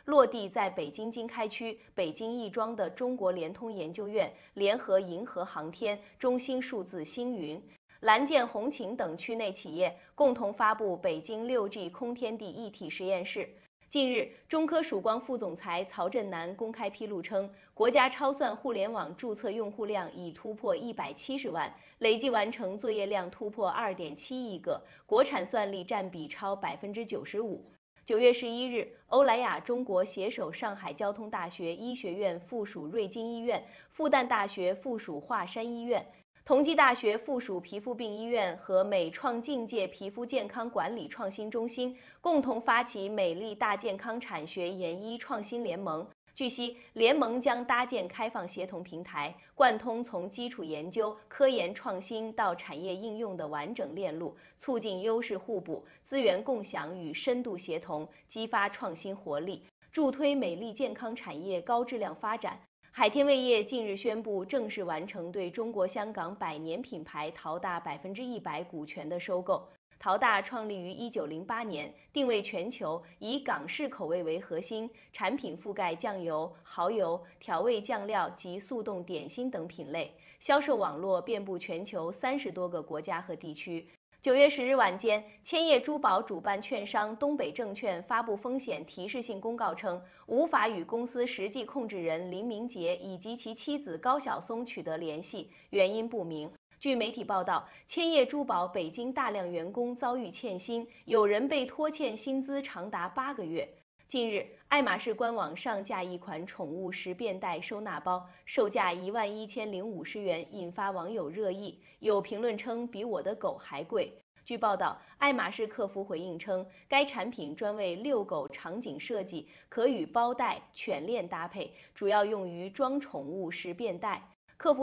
落地在北京经开区、北京亦庄的中国联通研究院联合银河航天、中兴数字星云、蓝箭红擎等区内企业共同发布北京6G 空天地一体实验室。近日，中科曙光副总裁曹振南公开披露称，国家超算互联网注册用户量已突破170万，累计完成作业量突破2.7亿个，国产算力占比超95%。9月11日，欧莱雅中国携手上海交通大学医学院附属瑞金医院、复旦大学附属华山医院、同济大学附属皮肤病医院和美创境界皮肤健康管理创新中心共同发起美丽大健康产学研医创新联盟。据悉，联盟将搭建开放协同平台，贯通从基础研究、科研创新到产业应用的完整链路，促进优势互补、资源共享与深度协同，激发创新活力，助推美丽健康产业高质量发展。海天味业近日宣布正式完成对中国香港百年品牌陶大100%股权的收购。陶大创立于1908年，定位全球，以港式口味为核心，产品覆盖酱油、蚝油、调味酱料及速冻点心等品类，销售网络遍布全球30多个国家和地区。9月10日晚间，千叶珠宝主办券商东北证券发布风险提示性公告称，无法与公司实际控制人林明杰以及其妻子高晓松取得联系，原因不明。据媒体报道，千叶珠宝北京大量员工遭遇欠薪，有人被拖欠薪资长达8个月。近日，爱马仕官网上架一款宠物十便袋收纳包，售价11050元，引发网友热议。有评论称比我的狗还贵。据报道，爱马仕客服回应称，该产品专为遛狗场景设计，可与包袋、犬链搭配，主要用于装宠物十便袋。